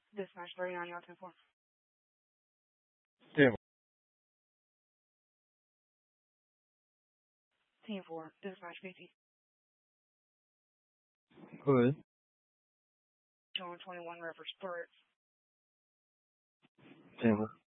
Dispatch 39, y'all 10-4. Damn. 10-4, dispatch 50. Good. Showing 21 reference threats. Damn.